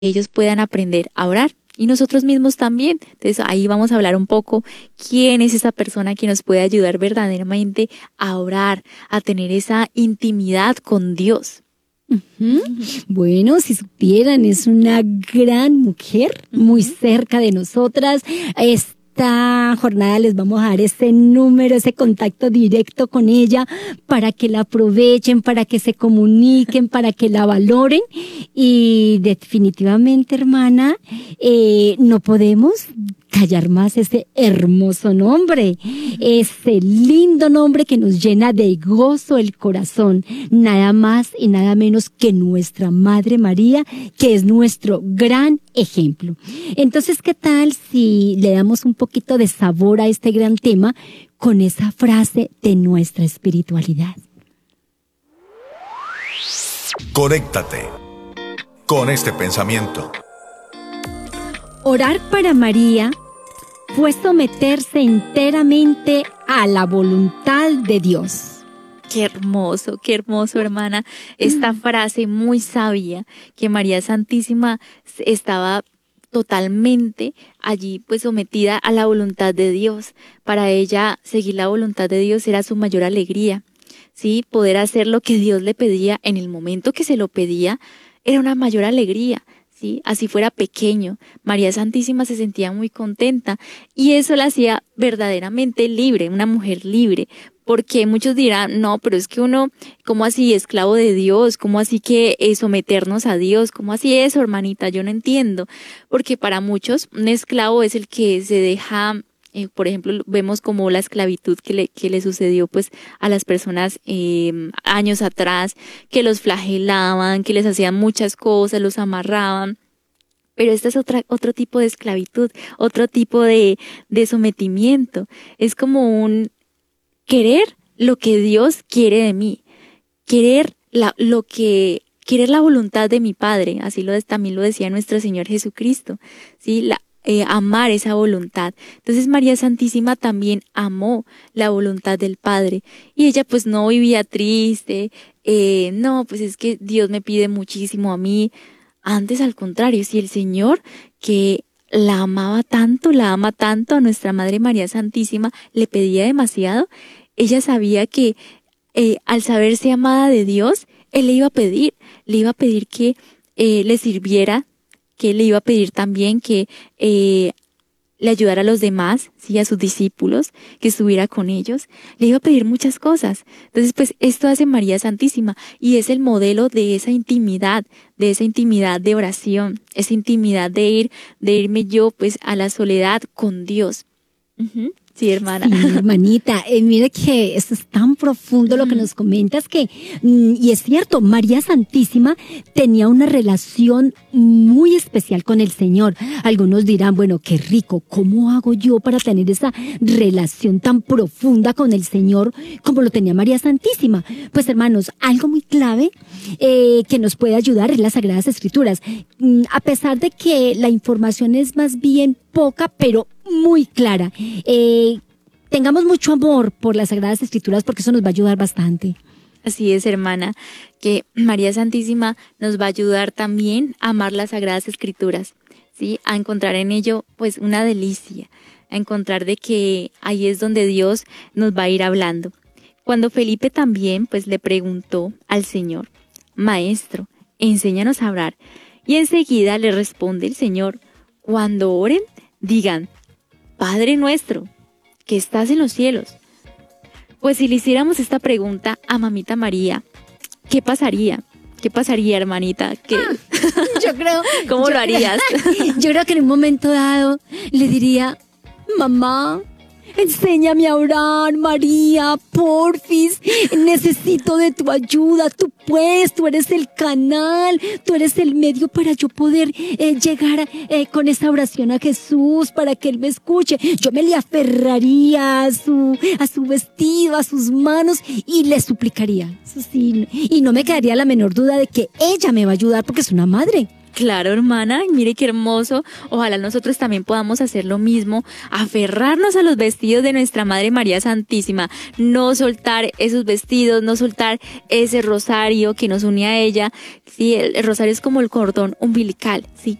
ellos puedan aprender a orar. Y nosotros mismos también. Entonces ahí vamos a hablar un poco quién es esa persona que nos puede ayudar verdaderamente a orar, a tener esa intimidad con Dios. Ujú. Bueno, si supieran, es una gran mujer, muy cerca de nosotras. Esta jornada les vamos a dar ese número, ese contacto directo con ella para que la aprovechen, para que se comuniquen, para que la valoren. Y definitivamente, hermana, no podemos callar más ese hermoso nombre, ese lindo nombre que nos llena de gozo el corazón, nada más y nada menos que nuestra Madre María, que es nuestro gran ejemplo. Entonces, ¿qué tal si le damos un poquito de sabor a este gran tema con esa frase de nuestra espiritualidad? Conéctate con este pensamiento. Orar para María fue someterse enteramente a la voluntad de Dios. Qué hermoso, hermana, esta frase muy sabia que María Santísima estaba totalmente allí pues sometida a la voluntad de Dios. Para ella seguir la voluntad de Dios era su mayor alegría, ¿sí? Poder hacer lo que Dios le pedía en el momento que se lo pedía era una mayor alegría. ¿Sí? Así fuera pequeño, María Santísima se sentía muy contenta y eso la hacía verdaderamente libre, una mujer libre, porque muchos dirán, no, pero es que uno, ¿cómo así esclavo de Dios? ¿Cómo así que someternos a Dios? ¿Cómo así eso, hermanita? Yo no entiendo, porque para muchos un esclavo es el que se deja... por ejemplo, vemos como la esclavitud que le sucedió pues a las personas años atrás, que los flagelaban, que les hacían muchas cosas, los amarraban. Pero esta es otro tipo de esclavitud, otro tipo de sometimiento. Es como un querer lo que Dios quiere de mí, querer querer la voluntad de mi Padre, así también lo decía nuestro Señor Jesucristo, ¿sí? Amar esa voluntad. Entonces María Santísima también amó la voluntad del Padre y ella pues no vivía triste, no, pues es que Dios me pide muchísimo a mí. Antes, al contrario, si el Señor que la ama tanto a nuestra Madre María Santísima, le pedía demasiado, ella sabía que al saberse amada de Dios, Él le iba a pedir que le sirviera, que le iba a pedir también que le ayudara a los demás, ¿sí? A sus discípulos, que estuviera con ellos. Le iba a pedir muchas cosas. Entonces, pues, esto hace María Santísima y es el modelo de esa intimidad de oración, esa intimidad de irme yo, pues, a la soledad con Dios. Uh-huh. Sí, hermana. Sí, hermanita, mira que esto es tan profundo lo que nos comentas que, y es cierto, María Santísima tenía una relación muy especial con el Señor. Algunos dirán, bueno, qué rico, ¿cómo hago yo para tener esa relación tan profunda con el Señor como lo tenía María Santísima? Pues hermanos, algo muy clave que nos puede ayudar es las Sagradas Escrituras. A pesar de que la información es más bien poca, pero muy clara. Tengamos mucho amor por las Sagradas Escrituras porque eso nos va a ayudar bastante. Así es, hermana, que María Santísima nos va a ayudar también a amar las Sagradas Escrituras, ¿sí? A encontrar en ello pues una delicia, a encontrar de que ahí es donde Dios nos va a ir hablando. Cuando Felipe también pues le preguntó al Señor, Maestro, enséñanos a orar, y enseguida le responde el Señor, cuando oren, digan, Padre nuestro, que estás en los cielos. Pues si le hiciéramos esta pregunta a Mamita María, ¿qué pasaría? ¿Qué pasaría, hermanita? Yo creo... ¿Cómo lo harías? Yo creo que en un momento dado le diría, mamá, enséñame a orar, María, porfis, necesito de tu ayuda, tú puedes, tú eres el canal, tú eres el medio para yo poder llegar con esa oración a Jesús, para que Él me escuche. Yo me le aferraría a su vestido, a sus manos y le suplicaría. Eso sí, y no me quedaría la menor duda de que ella me va a ayudar porque es una madre. Claro, hermana, mire qué hermoso. Ojalá nosotros también podamos hacer lo mismo, aferrarnos a los vestidos de nuestra Madre María Santísima, no soltar esos vestidos, no soltar ese rosario que nos une a ella. Sí, el rosario es como el cordón umbilical, sí,